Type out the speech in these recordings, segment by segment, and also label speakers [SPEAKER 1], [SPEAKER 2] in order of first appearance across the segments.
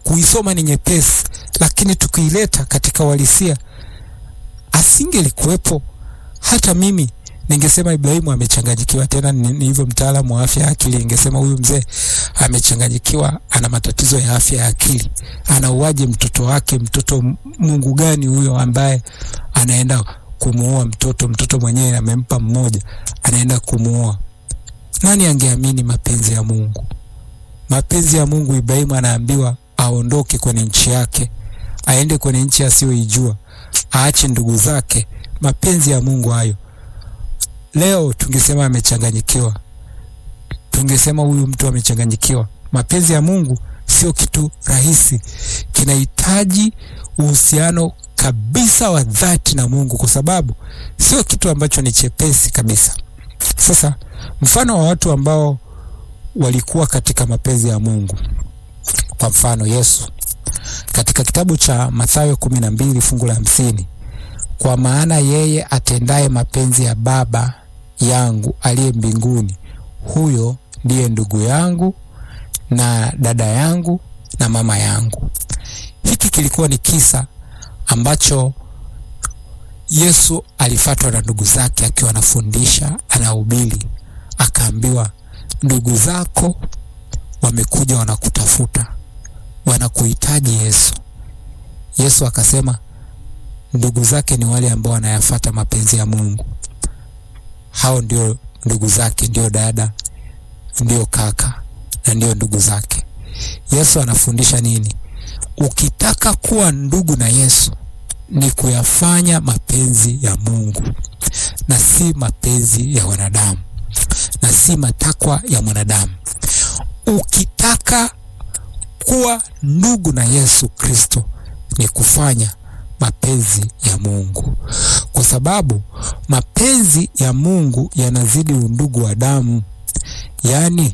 [SPEAKER 1] kuisoma ni nyepesi, lakini tukiileta katika uhalisia asingelikuwepo. Hata mimi ningesema Ibrahimu amechanganyikiwa, tena ni hivyo mtaalamu wa afya ya akili ningesema huyu mzee amechanganyikiwa, ana matatizo ya afya ya akili. Anauaje mtoto wake? Mtoto Mungu gani huyo ambaye anaenda kumuoa mtoto mwenyewe amempa mmoja, anaenda kumuoa? Nani angeamini mapenzi ya Mungu? Mapenzi ya Mungu, Ibrahimu anaambiwa aondoke kwenye nchi yake, aende kwenye nchi asiyoijua, aache ndugu zake. Mapenzi ya Mungu hayo. Leo tungesema amechanganyikiwa, tungesema huyu mtu amechanganyikiwa. Mapenzi ya Mungu sio kitu rahisi, kinahitaji uhusiano kabisa wa dhati na Mungu, kwa sababu sio kitu ambacho ni chepesi kabisa. Sasa mfano wa watu ambao walikuwa katika mapenzi ya Mungu, kwa mfano Yesu katika kitabu cha Mathayo 12 fungu la 50, kwa maana yeye atendaye mapenzi ya Baba yangu aliye mbinguni, huyo ndiye ndugu yangu na dada yangu na mama yangu. Hiki kilikuwa ni kisa ambacho Yesu alifuatwa na ndugu zake akiwa anafundisha, anahubiri, akaambiwa ndugu zako wamekuja wanakutafuta, wanakuhitaji Yesu. Yesu akasema ndugu zake ni wale ambao wanayafuata mapenzi ya Mungu. Hao ndio ndugu zake, ndio dada, ndio kaka na ndio ndugu zake. Yesu anafundisha nini? Ukitaka kuwa ndugu na Yesu ni kuyafanya mapenzi ya Mungu na si mapenzi ya wanadamu na si matakwa ya mwanadamu. Ukitaka kuwa ndugu na Yesu Kristo ni kufanya mapenzi ya Mungu, kwa sababu mapenzi ya Mungu yanazidi undugu wa damu. Yaani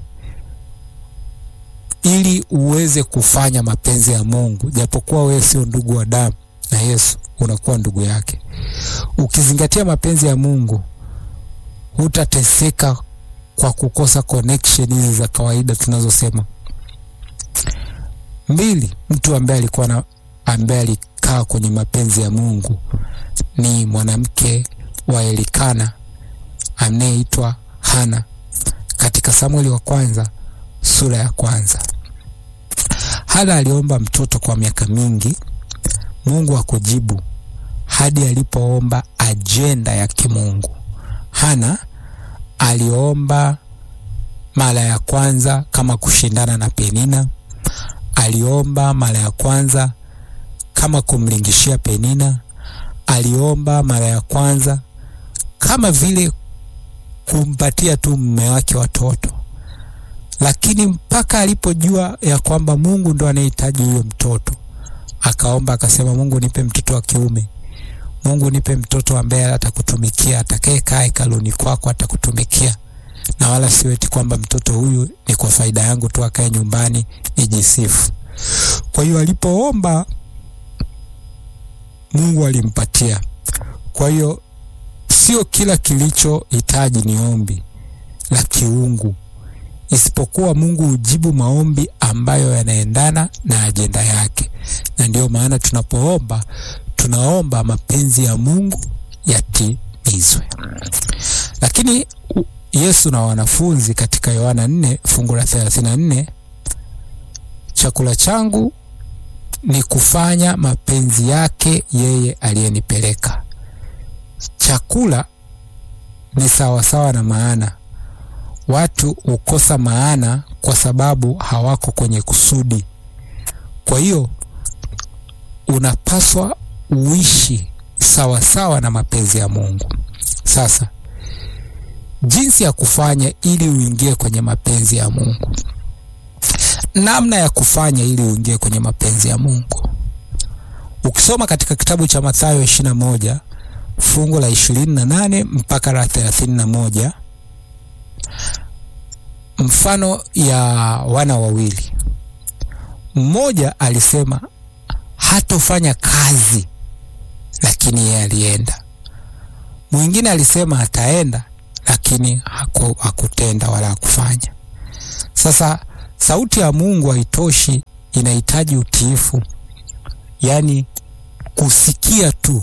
[SPEAKER 1] ili uweze kufanya mapenzi ya Mungu, japokuwa wewe sio ndugu wa damu na Yesu, unakuwa ndugu yake. Ukizingatia mapenzi ya Mungu, hutateseka kwa kukosa connection hizi za kawaida tunazosema. 2, mtu ambaye alikaa kwenye mapenzi ya Mungu ni mwanamke wa Elikana anayeitwa Hana katika Samueli wa kwanza sura ya 1. Hana aliomba mtoto kwa miaka mingi, Mungu hakujibu hadi alipoomba ajenda ya kimungu. Hana aliomba mara ya kwanza kama kushindana na Penina, aliomba mara ya kwanza kama kumlingishia Penina, aliomba mara ya kwanza kama vile kumpatia tu mume wake watoto. Lakini mpaka alipojua ya kwamba Mungu ndo anahitaji huyo mtoto, akaomba akasema, Mungu nipe mtoto wa kiume. Mungu nipe mtoto ambaye atakutumikia, atakayekaa hekaluni kwako atakutumikia. Na wala sio eti kwamba mtoto huyu ni kwa faida yangu tu akae nyumbani nijisifu. Kwa hiyo alipoomba Mungu alimpatia. Kwa hiyo sio kila kilichohitaji ni ombi la kiungu, isipokuwa Mungu hujibu maombi ambayo yanaendana na ajenda yake. Na ndio maana tunaomba mapenzi ya Mungu yatimizwe. Lakini Yesu na wanafunzi katika Yohana 4 fungu la 34, chakula changu ni kufanya mapenzi yake yeye aliyenipeleka. Chakula ni sawasawa na maana. Watu hukosa maana kwa sababu hawako kwenye kusudi. Kwa hiyo unapaswa uishi sawasawa na mapenzi ya Mungu. Sasa jinsi ya kufanya ili uingie kwenye mapenzi ya Mungu. Namna ya kufanya ili uingie kwenye mapenzi ya Mungu. Ukisoma katika kitabu cha Mathayo 21 fungu la 28 mpaka la 31, mfano ya wana wawili. Mmoja alisema hatofanya kazi, lakini yeye alienda. Mwingine alisema ataenda, lakini hakutenda wala hakufanya. Sasa sauti ya Mungu haitoshi inahitaji utiifu. Yaani kusikia tu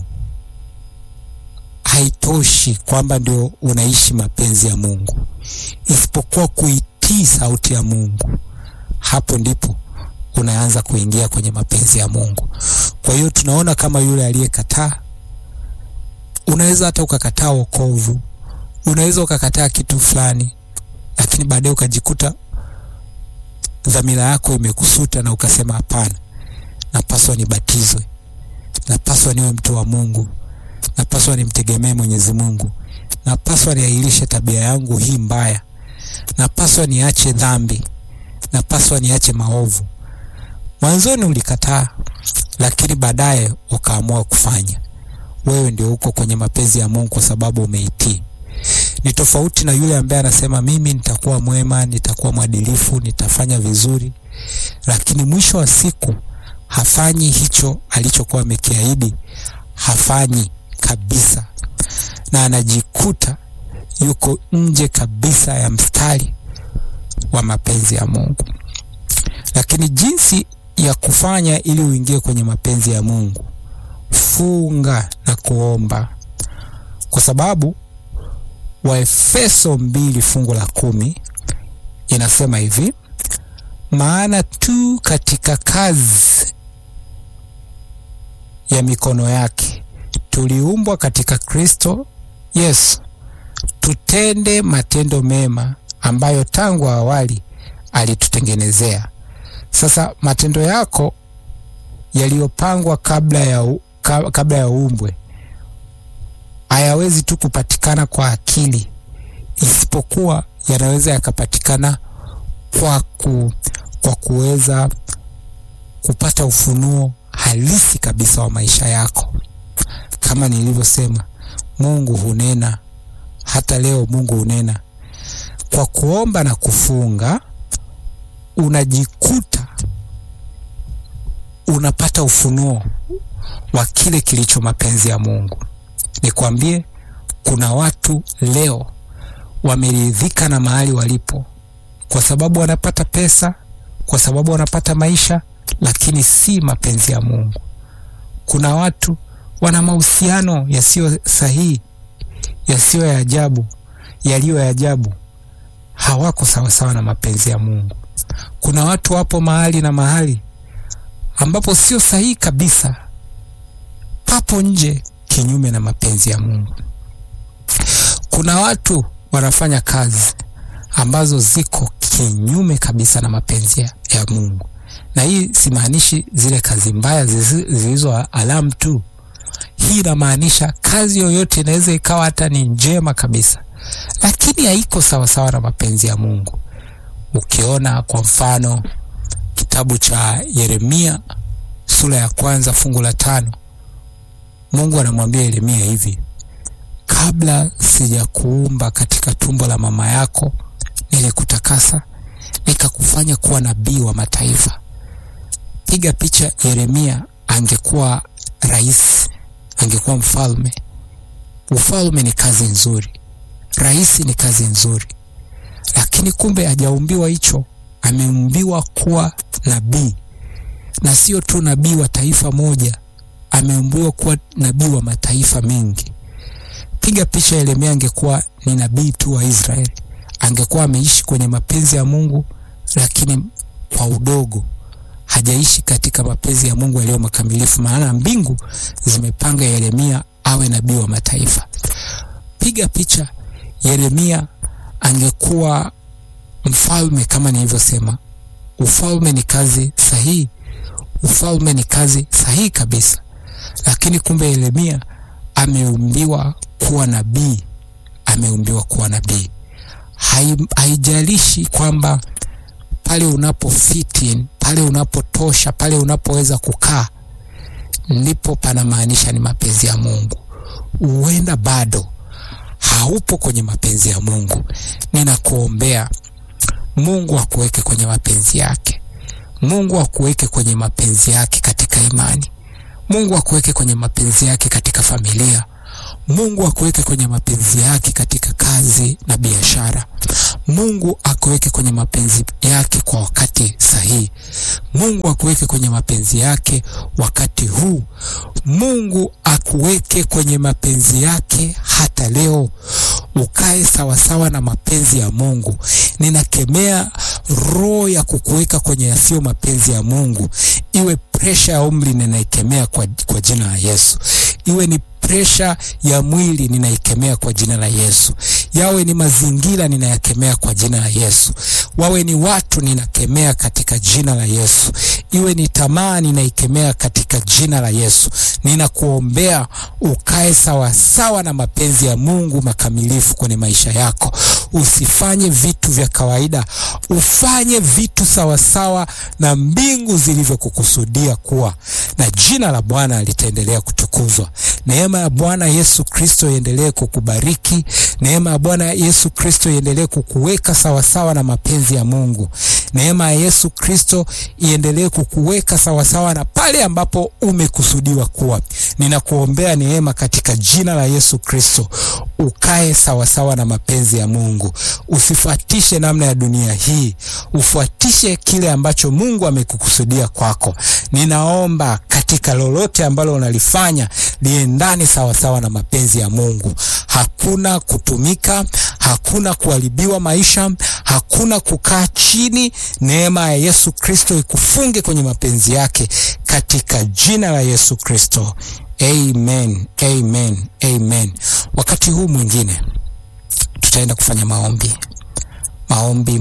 [SPEAKER 1] haitoshi kwamba ndio unaishi mapenzi ya Mungu, isipokuwa kuitii sauti ya Mungu. Hapo ndipo unaanza kuingia kwenye mapenzi ya Mungu. Kwa hiyo tunaona kama yule aliyekataa, unaweza hata ukakataa wokovu, unaweza ukakataa kitu fulani, lakini baadaye ukajikuta dhamira yako imekusuta na ukasema hapana, napaswa nibatizwe, napaswa niwe mtu wa Mungu, napaswa nimtegemee Mwenyezi Mungu, napaswa niahirishe tabia yangu hii mbaya, napaswa niache dhambi, napaswa niache maovu. Mwanzoni ulikataa, lakini baadaye ukaamua kufanya. Wewe ndio uko kwenye mapenzi ya Mungu kwa sababu umeitii. Ni tofauti na yule ambaye anasema mimi nitakuwa mwema, nitakuwa mwadilifu, nitafanya vizuri, lakini mwisho wa siku hafanyi hicho alichokuwa amekiahidi, hafanyi kabisa, na anajikuta yuko nje kabisa ya mstari wa mapenzi ya Mungu. Lakini jinsi ya kufanya ili uingie kwenye mapenzi ya Mungu, funga na kuomba. Kwa sababu Waefeso 2:10 inasema hivi: maana tu katika kazi ya mikono yake tuliumbwa katika Kristo Yesu tutende matendo mema ambayo tangu awali alitutengenezea. Sasa matendo yako yaliyopangwa kabla ya uumbwe hayawezi tu kupatikana kwa akili, isipokuwa yanaweza yakapatikana kwa kuweza kupata ufunuo halisi kabisa wa maisha yako. Kama nilivyosema, Mungu hunena. Hata leo Mungu hunena. Kwa kuomba na kufunga unajikuta unapata ufunuo wa kile kilicho mapenzi ya Mungu. Nikwambie, kuna watu leo wameridhika na mahali walipo kwa sababu wanapata pesa, kwa sababu wanapata maisha, lakini si mapenzi ya Mungu. Kuna watu wana mahusiano yasiyo sahihi, yasiyo ya ajabu, yaliyo ya ajabu, hawako sawa sawa na mapenzi ya Mungu. Kuna watu wapo mahali ambapo sio sahihi kabisa, papo nje kinyume na mapenzi ya Mungu. Kuna watu wanafanya kazi ambazo ziko kinyume kabisa na mapenzi ya Mungu. Na hii simaanishi zile kazi mbaya zilizo alamu tu. Hii inamaanisha kazi yoyote inaweza ikawa hata ni njema kabisa, lakini haiko sawa sawa na mapenzi ya Mungu. Ukiona kwa mfano kitabu cha Yeremia sura ya 1 fungu la 5, Mungu anamwambia Yeremia hivi: kabla sijakuumba katika tumbo la mama yako nilikutakasa, nikakufanya kuwa nabii wa mataifa. Piga picha, Yeremia angekuwa rais, angekuwa mfalme. Ufalme ni kazi nzuri, rais ni kazi nzuri, lakini kumbe hajaumbiwa hicho. Ameumbiwa kuwa nabii, na sio tu nabii wa taifa moja, ameumbiwa kuwa nabii wa mataifa mengi. Piga picha, Yeremia angekuwa ni nabii tu wa Israeli, angekuwa ameishi kwenye mapenzi ya Mungu, lakini kwa udogo, hajaishi katika mapenzi ya Mungu yaliyo makamilifu, maana mbingu zimepanga Yeremia awe nabii wa mataifa. Piga picha, Yeremia angekuwa mfalme. Kama nilivyosema, ufalme ni kazi sahihi, ufalme ni kazi sahihi kabisa, lakini kumbe Yeremia ameumbiwa kuwa nabii, ameumbiwa kuwa nabii. Haijalishi kwamba pale unapo fit in, pale unapotosha, pale unapoweza kukaa, ndipo panamaanisha ni mapenzi ya Mungu. Uenda bado haupo kwenye mapenzi ya Mungu, ninakuombea Mungu akuweke kwenye mapenzi yake. Mungu akuweke kwenye mapenzi yake katika imani. Mungu akuweke kwenye mapenzi yake katika familia. Mungu akuweke kwenye mapenzi yake katika kazi na biashara. Mungu akuweke kwenye mapenzi yake kwa wakati sahihi. Mungu akuweke kwenye mapenzi yake wakati huu. Mungu akuweke kwenye mapenzi yake hata leo. Ukae sawasawa na mapenzi ya Mungu. Ninakemea roho ya kukuweka kwenye yasiyo mapenzi ya Mungu. Iwe pressure ya umri, ninaikemea kwa jina la Yesu. Iwe ni presha ya mwili, ninaikemea kwa jina la Yesu. Yawe ni mazingira, ninayakemea kwa jina la Yesu. Wawe ni watu, ninakemea katika jina la Yesu. Iwe ni tamaa, ninaikemea katika jina la Yesu. Ninakuombea ukae sawa sawa na mapenzi ya Mungu makamilifu kwenye maisha yako. Usifanye vitu vya kawaida, ufanye vitu sawa sawa na mbingu zilivyokukusudia kuwa, na jina la Bwana litaendelea kutukuzwa. Neema ya Bwana Yesu Kristo iendelee kukubariki. Neema ya Bwana Yesu Kristo iendelee kukuweka sawa sawa na mapenzi ya Mungu. Neema ya Yesu Kristo iendelee kukuweka sawa sawa na pale ambapo umekusudiwa kuwa. Ninakuombea neema katika jina la Yesu Kristo. Ukae sawa sawa na mapenzi ya Mungu. Usifuatishe namna ya dunia hii. Ufuatishe kile ambacho Mungu amekukusudia kwako. Ninaomba katika lolote ambalo unalifanya liendane sawa sawa na mapenzi ya Mungu. Hakuna kutumika, hakuna kuharibiwa maisha, hakuna kukaa chini. Neema ya Yesu Kristo ikufunge kwenye mapenzi yake katika jina la Yesu Kristo. Amen, amen, amen. Wakati huu mwingine tutaenda kufanya maombi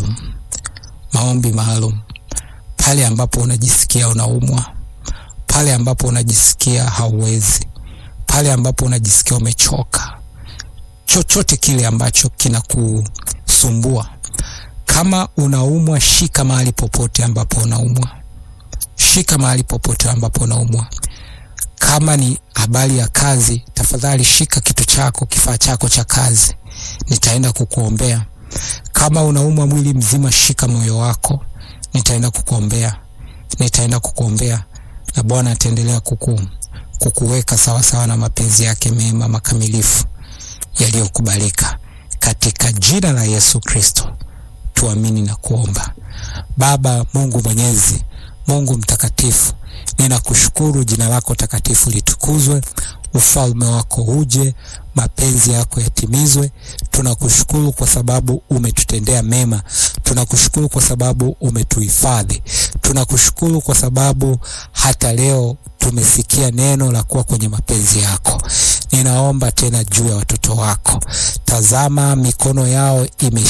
[SPEAKER 1] maalum pale ambapo unajisikia unaumwa, pale ambapo unajisikia hauwezi, pale ambapo unajisikia umechoka, chochote kile ambacho kinakusumbua. Kama unaumwa, shika mahali popote ambapo unaumwa. Shika mahali popote ambapo unaumwa. Kama ni habari ya kazi, tafadhali shika kitu chako, kifaa chako cha kazi. Nitaenda kukuombea. Kama unaumwa mwili mzima, shika moyo wako. Nitaenda kukuombea. Na Bwana ataendelea kukuweka sawa sawa na mapenzi yake mema makamilifu yaliyokubalika katika jina la Yesu Kristo. Tuamini na kuomba. Baba Mungu Mwenyezi, Mungu mtakatifu, ninakushukuru, jina lako takatifu litukuzwe, ufalme wako uje, mapenzi yako yatimizwe. Tunakushukuru kwa sababu umetutendea mema. Tunakushukuru kwa sababu umetuhifadhi. Tunakushukuru kwa sababu hata leo tumesikia neno la kuwa kwenye mapenzi yako. Ninaomba tena juu ya watoto wako. Tazama mikono yao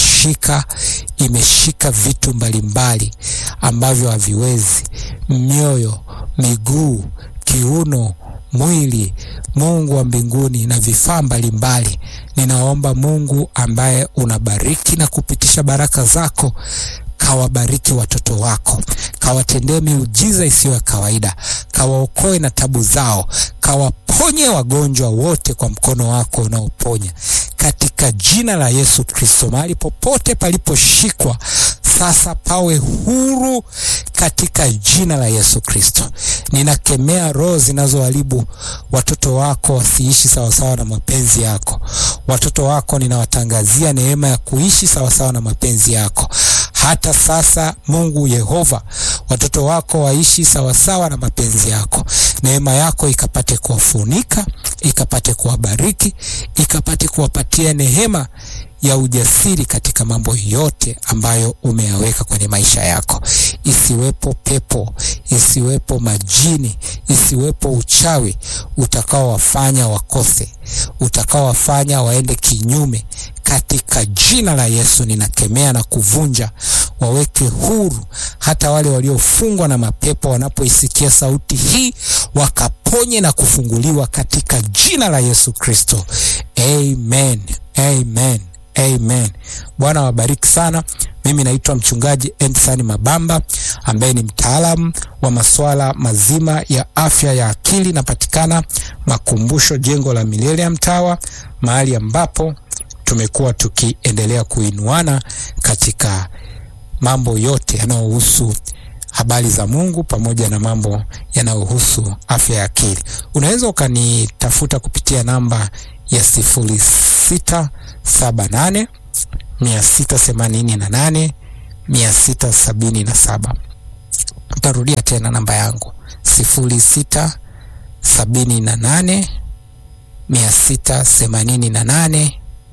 [SPEAKER 1] imeshika vitu mbalimbali ambavyo haviwezi. Mioyo, miguu, kiuno, mwili, Mungu wa mbinguni, na vifaa mbalimbali. Ninaomba Mungu ambaye unabariki na kupitisha baraka zako, kawabariki watoto wako, kawatendee miujiza isiyo ya kawaida, kawaokoe na tabu zao, kawaponye wagonjwa wote kwa mkono wako unaoponya katika jina la Yesu Kristo. Mahali popote paliposhikwa sasa pawe huru katika jina la Yesu Kristo. Ninakemea roho zinazoharibu watoto wako wasiishi sawa sawa na mapenzi yako. Watoto wako ninawatangazia neema ya kuishi sawa sawa na mapenzi yako. Hata sasa Mungu Yehova, watoto wako waishi sawa sawa na mapenzi yako. Neema yako ikapate kuwafunika, ikapate kuwabariki, ikapate kuwapatia neema ya ujasiri katika mambo yote ambayo umeyaweka kwenye maisha yako. Isiwepo pepo, isiwepo majini, isiwepo uchawi utakao wafanya wakose, utakao wafanya waende kinyume. Katika jina la Yesu ninakemea na kuvunja. Waweke huru hata wale waliofungwa na mapepo, wanapoisikia sauti hii wakaponye na kufunguliwa katika jina la Yesu Kristo. Amen, amen, amen. Bwana wabariki sana. Mimi naitwa mchungaji Edson Mabamba ambaye ni mtaalamu wa masuala mazima ya afya ya akili. Napatikana Makumbusho, jengo la Millennium Tower, mahali ambapo tumekuwa tukiendelea kuinuana katika mambo yote yanayohusu habari za Mungu pamoja na mambo yanayohusu afya ya akili. Unaweza ukanitafuta kupitia namba ya 0678 688 677. Nitarudia tena namba yangu 0678 688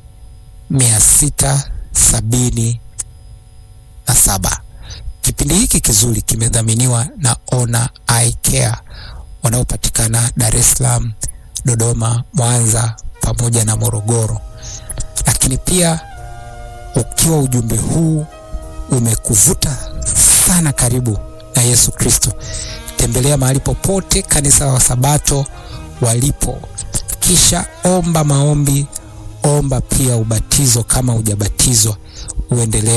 [SPEAKER 1] 677. Kipindi hiki kizuri kimedhaminiwa na Ona Eye Care wanaopatikana Dar es Salaam, Dodoma, Mwanza pamoja na Morogoro. Lakini pia ukiwa ujumbe huu umekuvuta sana karibu na Yesu Kristo, tembelea mahali popote kanisa la Sabato walipo, kisha omba maombi, omba pia ubatizo kama hujabatizwa, uendelee